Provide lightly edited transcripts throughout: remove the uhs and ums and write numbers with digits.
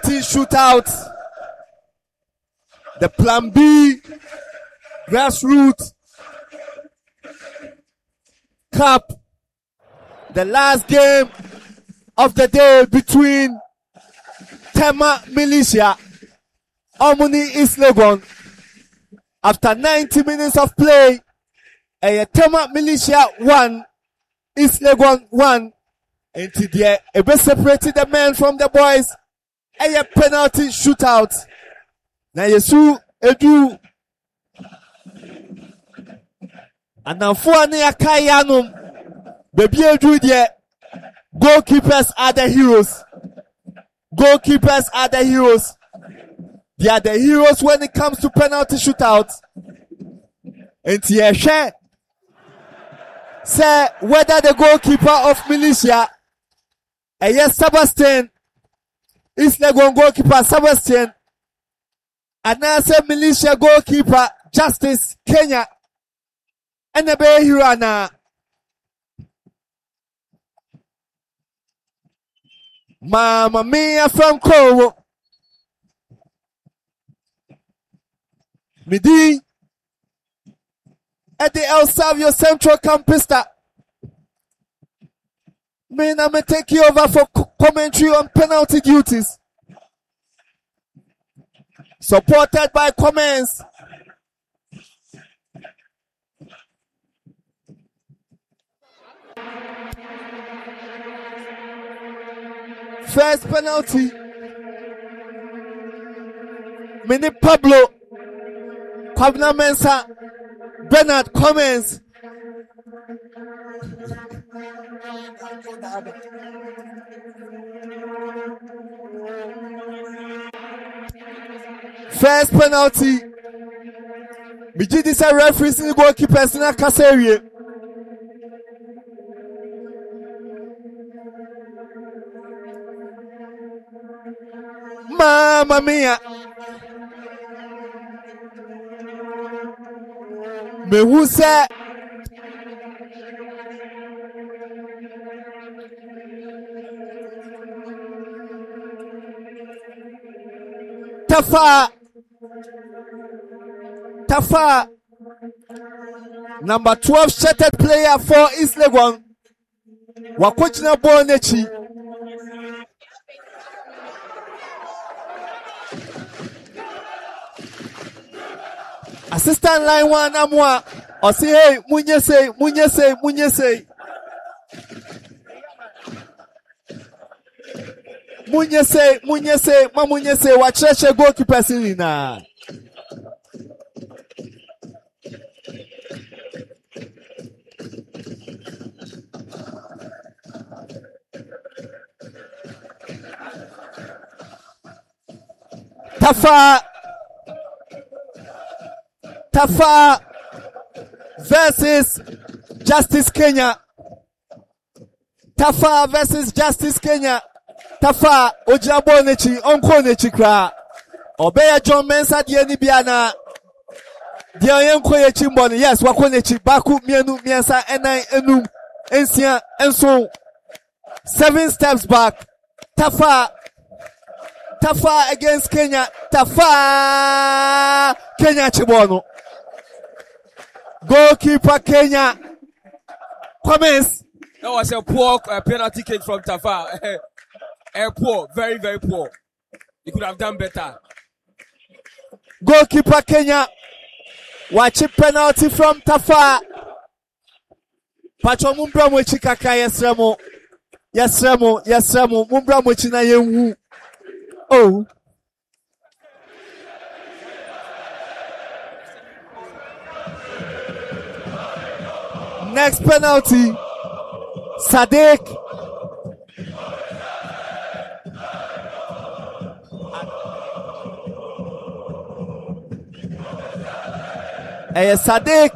penalty shootout. The Plan B Grassroots Cup. The last game of the day between Tema Militia, Omni East Legon. After 90 minutes of play, Tema Militia 1, East Legon 1. Until there, it separated the men from the boys. A penalty shootout. Now Yesu Edu. And now for Ania Kayanum, baby Edu there. Goalkeepers are the heroes. Goalkeepers are the heroes. They are the heroes when it comes to penalty shootouts. And here, say whether the goalkeeper of Militia, Sebastian, East Legon goalkeeper Sebastian, and now say Militia goalkeeper Justice Kenya, and the Bay hero now. Mamma mia from Congo. Midi at the El Savio Central Campus. Man, I'm gonna take you over for commentary on penalty duties. Supported by comments. First penalty. Mini Pablo. Kwabna Mensah. Bernard comments. First penalty. Bijidi say referees in the goalkeepers in a Kasserie. Mamma mia. Me who say Tafa number 12 shattered player for East Legon. Wakochina Bonechi. Assistant line 1 Amwa. Or say hey, Munye say. Munye say, watch the goalkeeper Silina. Tafa versus Justice Kenya. Tafa versus Justice Kenya. Tafa ojabo nechi onko nechi kra. Obeya John Mensah die ni biana. Die yenko ye chimboni. Yes, wako nechi baku mienu miensa enai enum ensia enso. 7 steps back. Tafa against Kenya. Tafa Kenya chibono. Goalkeeper Kenya. Comments. That was a poor penalty kick from Tafa. Poor, very, very poor. He could have done better. Goalkeeper Kenya. Watch a penalty from Tafa. Pacho mumbra mwechi kaka yesremo. Mumbra mwechi na yengu. Oh. Next penalty. Sadiq. Sadiq.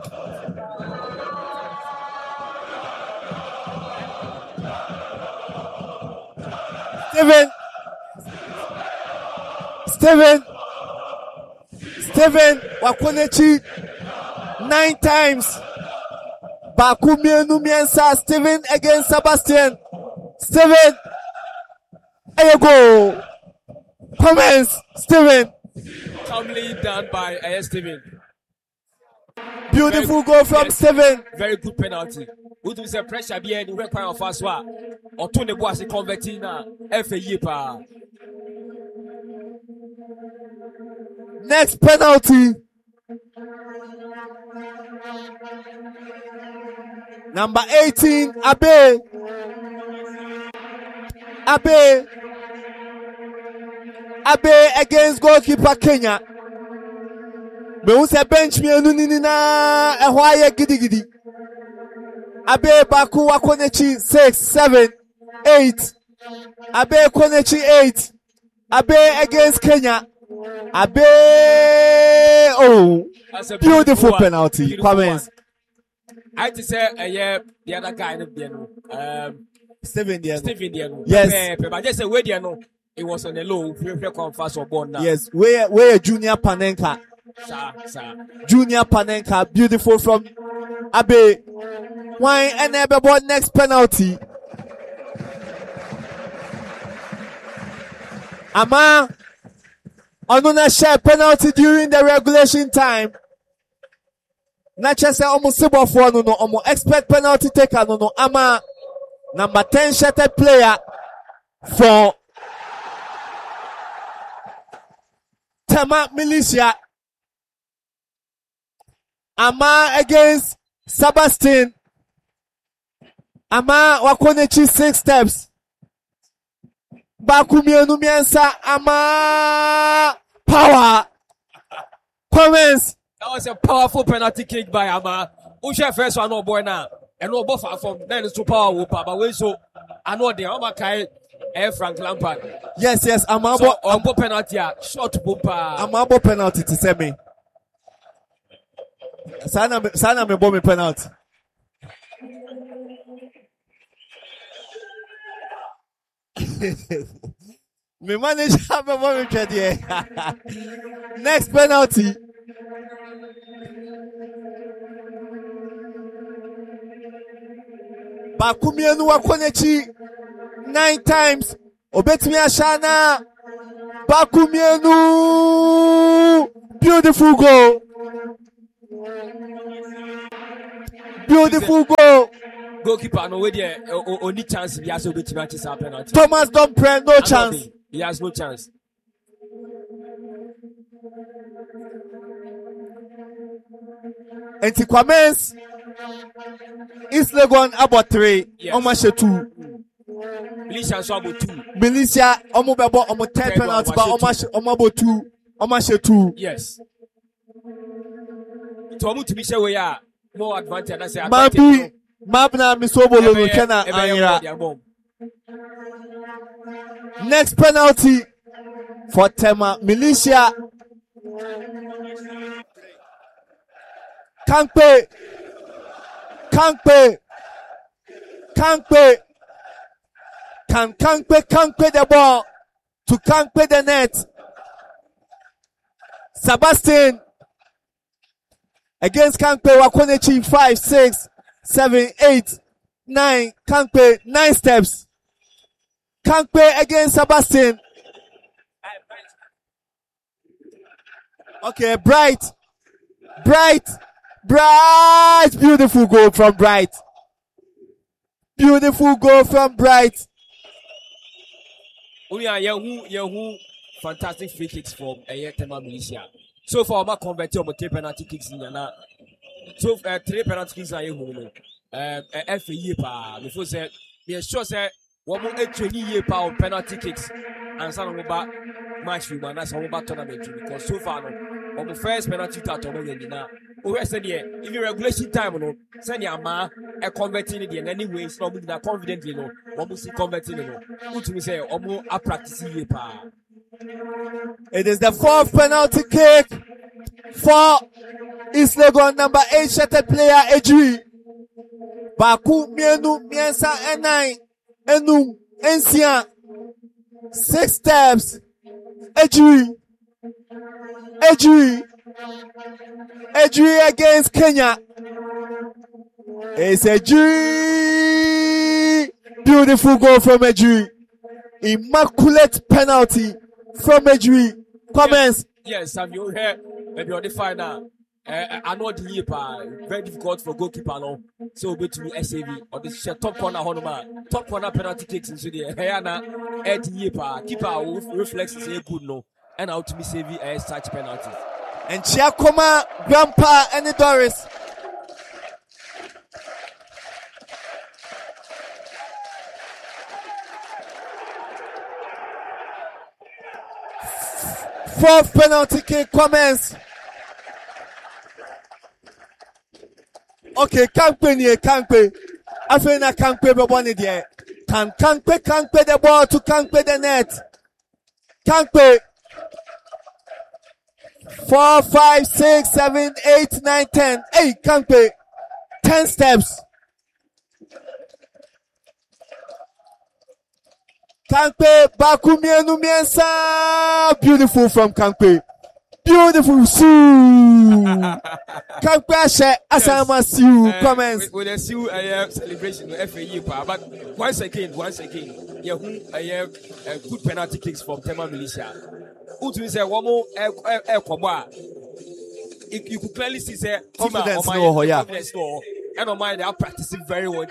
Steven Wakonechi 9 times. Baku mienu miensa. Steven against Sebastian. Steven. There you go. Comments, Steven. Calmly done by Steven. Beautiful goal from Steven. Very good penalty. Who do say pressure be any require of us wa? Or to the boss converting na FA pa. Next penalty. Number 18, Abe. Abe against goalkeeper Kenya. Me who say bench me enu nini na ehwa ye gidi. Abe baku wakonechi 6, 7, 8. Abe konechi 8. Abe against Kenya. Abe, oh, beautiful penalty. Comments. I had to say, the other guy, Steven Diano. Yes. But I just say, where Diano, it was on the low, fast or born now. Yes, where Junior Panenka. Sir. Junior Panenka, beautiful from Abe. Why and about next penalty? Ama, Onuna share penalty during the regulation time. Not just say almost super for no almost expect penalty taker no Ama number 10 shattered player for Tema Militia. Ama against Sebastian. Ama wakonechi 6 steps. Bakumienu miensa Ama power. Comments. That was a powerful penalty kick by Ama. Usha first one no boy now. And no buffer from then it's to power whoop. But we so I know the Ama Kai Frank Lampard. Yes. Amabo so, penalty short bumper. Amabo penalty to say me. Sana me bomb penalty. Me manager have a bomb here. Next penalty. Bakumienu wakonechi 9 times. Obetumi ashana. Bakumienu. Beautiful goal. Beautiful goal. Goalkeeper no way there only chance he has to be to penalty. Thomas Dompre no chance. He has no chance. Enti Kwamens East Legon about 3. Omashe 2. Militia so about 2. Militia omo bebo omo 10 penalty but omo 2. Omashe 2. Yes. To omo to be share we are more advantage than say Mabna misobolo no kena anira. Next penalty for Tema Militia. Kankpe the ball to Kankpe the net. Sebastian against Kankpe Wakonechi 5, 6, 7, 8, 9. Kankpe 9 steps. Kankpe against Sebastian. Okay, Bright. Beautiful goal from Bright. Only a Yahoo fantastic free kicks from Tema Militia. So far, I'm converted on 3 penalty kicks in Yana. So 3 penalty kicks are you FA pa. Before said, we sure say one more 20 power penalty kicks and some about match we man that's about tournament because so far on the first penalty that on the now. We said yeah, if you regulation time no, send your man a converting in any way, so we are confidently no, almost converting no. What we say, almost a practice pa. It is the 4th penalty kick for East Legon number 8 shattered player Ejui. Baku mienu miensa enai enum ensia 6 steps. Ejui against Kenya. It's Ejui. Beautiful goal from Ejui. Immaculate penalty from Medjugorje. Comments. Yes, have you heard? Maybe on the final. I know the year very difficult for goalkeeper no. So be to SAV or this top corner honoma, top corner penalty kicks into the Hayana at year keeper reflexes is good no. And out to be saving such penalties. And Chiakoma, Grandpa, and Doris. Fourth penalty kick commence. Okay, Kankpe. Afena Kankpe be one there. Kankpe the ball to Kankpe the net. Kankpe. 4, 5, 6, 7, 8, 9, 10. Hey, Kankpe. 10 steps. Kankpe, Bakumienu Miensa. Beautiful from Kankpe. Beautiful. Kankpe Ashe, Asama Siu. Comments. With a Siu celebration of FAU, but once again, you have good penalty kicks from Tema Militia. Utu say one more you could clearly see confidence confidence no, and on mind they are practicing very well.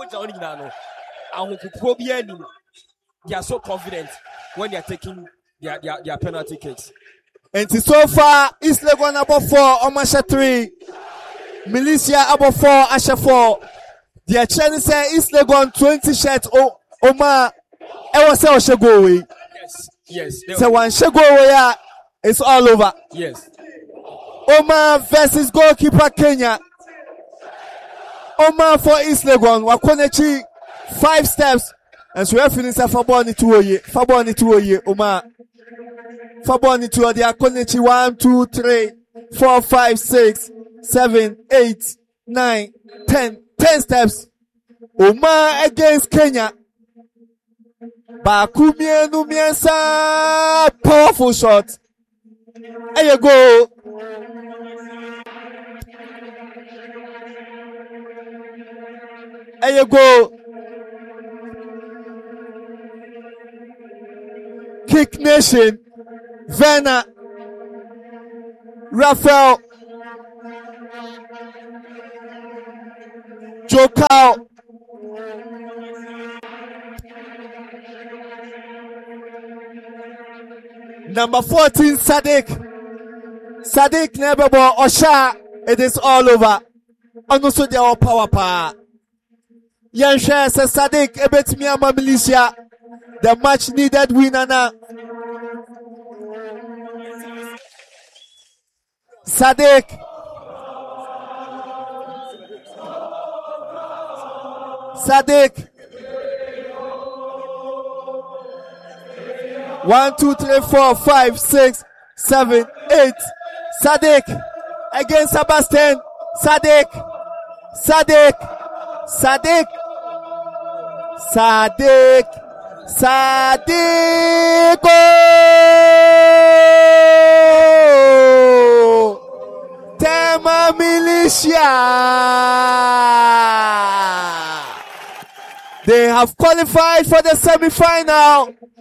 They are so confident when they are taking their penalty kicks. And so far, East Legon about 4, Omasha 3, Militia about 4, Asha 4. They are trying to say East Legon 20 shots. Oma, I was saying Shagowe. Yes. So one Shagowe, it's all over. Yes. Oma versus goalkeeper Kenya. Oma for East Legon. Wakonechi 5 steps. And so referee say Faboni 2 oye. Oma. Faboni 2 oye. Akonechi 1, 2, 3, 4, 5, 6, 7, 8, 9, 10. 10 steps. Oma against Kenya. Bakumienu Miensa. Powerful shot. There you go. There you go. Kick Nation. Werner. Raphael. Jokao. Number 14, Sadiq Nebebo Osha. It is all over. And also they are power power. Yansha says Sadiq Ebetmiama Militia. The much needed winner now. Sadiq. 1, 2, 3, 4, 5, 6, 7, 8. Sadiq against Sebastian. Sadiq. Tema Militia. They have qualified for the semi-final.